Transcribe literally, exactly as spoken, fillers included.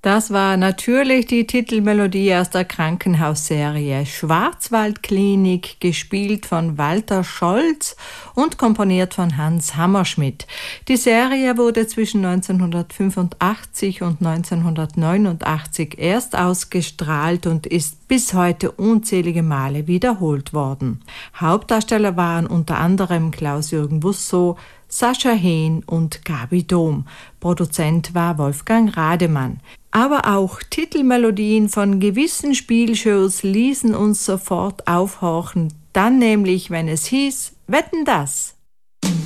Das war natürlich die Titelmelodie aus der Krankenhausserie Schwarzwaldklinik, gespielt von Walter Scholz und komponiert von Hans Hammerschmidt. Die Serie wurde zwischen neunzehnhundertfünfundachtzig und neunzehnhundertneunundachtzig erst ausgestrahlt und ist bis heute unzählige Male wiederholt worden. Hauptdarsteller waren unter anderem Klaus-Jürgen Busso, Sascha Hehn und Gabi Dohm. Produzent war Wolfgang Rademann. Aber auch Titelmelodien von gewissen Spielshows ließen uns sofort aufhorchen, dann nämlich, wenn es hieß, Wetten, dass?